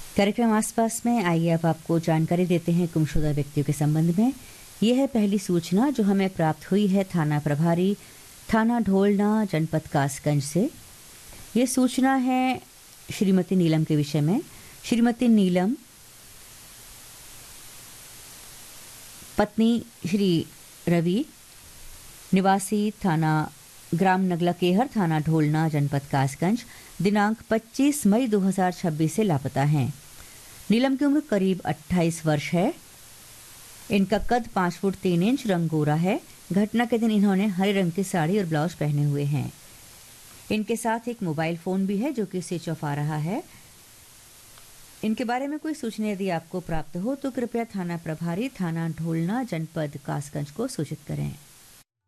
कार्यक्रम आसपास में आइए अब आपको जानकारी देते हैं गुमशुदा व्यक्तियों के संबंध में। यह है पहली सूचना जो हमें प्राप्त हुई है थाना प्रभारी थाना ढोलना जनपद कासगंज से। ये सूचना है श्रीमती नीलम के विषय में। श्रीमती नीलम पत्नी श्री रवि निवासी थाना ग्राम नगला केहर थाना ढोलना जनपद कासगंज दिनांक 25 मई 2026 से लापता हैं। नीलम की उम्र करीब 28 वर्ष है। इनका कद 5 फुट 3 इंच, रंग गोरा है। घटना के दिन इन्होंने हरे रंग की साड़ी और ब्लाउज पहने हुए हैं। इनके साथ एक मोबाइल फोन भी है जो कि स्विच ऑफ आ रहा है। इनके बारे में कोई सूचना यदि आपको प्राप्त हो तो कृपया थाना प्रभारी थाना ढोलना जनपद कासगंज को सूचित करें।